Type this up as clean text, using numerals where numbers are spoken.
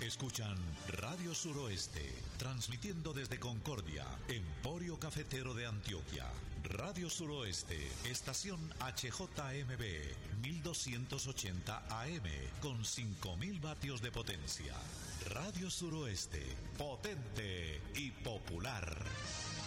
Escuchan Radio Suroeste, transmitiendo desde Concordia, Emporio Cafetero de Antioquia. Radio Suroeste, estación HJMB, 1280 AM, con 5000 vatios de potencia. Radio Suroeste, potente y popular.